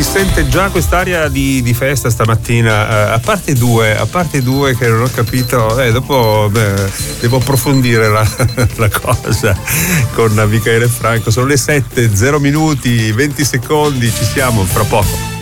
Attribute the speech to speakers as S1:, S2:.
S1: Si sente già quest'aria di festa stamattina, a parte due che non ho capito, dopo devo approfondire la cosa con Michele Franco. Sono le 7:0 minuti 20 secondi, ci siamo fra poco.